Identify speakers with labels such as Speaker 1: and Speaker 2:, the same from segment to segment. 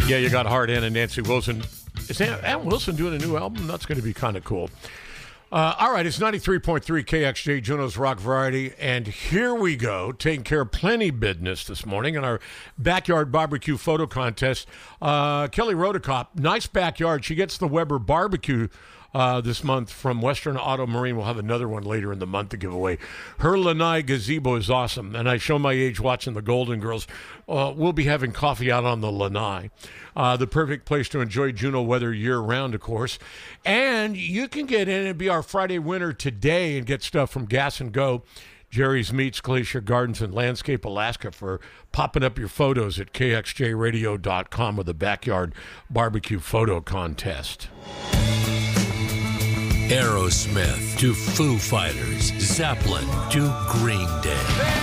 Speaker 1: Yeah, you got Hard Ann and Nancy Wilson. Is Ann Wilson doing a new album? That's going to be kind of cool. All right, it's 93.3 KXJ, Juno's Rock Variety, and here we go, taking care of plenty business this morning in our backyard barbecue photo contest. Kelly Rodicop, nice backyard. She gets the Weber barbecue this month from Western Auto Marine. We'll have another one later in the month to give away. Her lanai gazebo is awesome, and I show my age watching the Golden Girls. We'll be having coffee out on the lanai. The perfect place to enjoy Juno weather year-round, of course. And you can get in and be our Friday winner today and get stuff from Gas and Go, Jerry's Meats, Glacier Gardens, and Landscape Alaska for popping up your photos at kxjradio.com with the Backyard Barbecue Photo Contest.
Speaker 2: Aerosmith to Foo Fighters, Zeppelin to Green Day.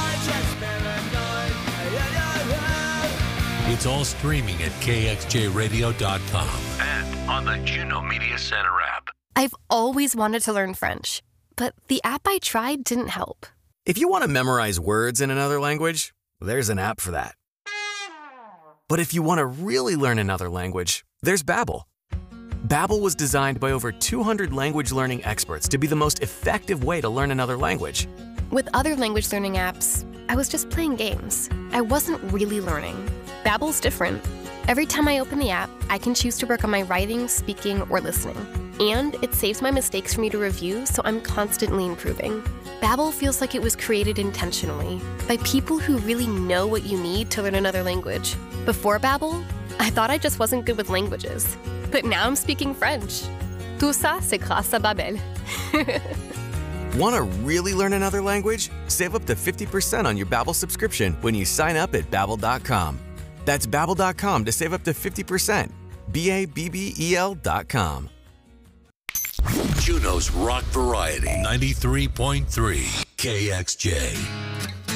Speaker 2: It's all streaming at kxjradio.com and on the Juno Media Center app.
Speaker 3: I've always wanted to learn French, but the app I tried didn't help.
Speaker 4: If you want to memorize words in another language, there's an app for that. But if you want to really learn another language, there's Babbel. Babbel was designed by over 200 language learning experts to be the most effective way to learn another language.
Speaker 3: With other language learning apps, I was just playing games. I wasn't really learning. Babbel's different. Every time I open the app, I can choose to work on my writing, speaking, or listening. And it saves my mistakes for me to review, so I'm constantly improving. Babbel feels like it was created intentionally by people who really know what you need to learn another language. Before Babbel, I thought I just wasn't good with languages. But now I'm speaking French. Tout ça, c'est grâce à Babbel.
Speaker 4: Want to really learn another language? Save up to 50% on your Babbel subscription when you sign up at Babbel.com. That's Babbel.com to save up to 50%. Babbel.com.
Speaker 2: Juno's Rock Variety, 93.3 KXJ.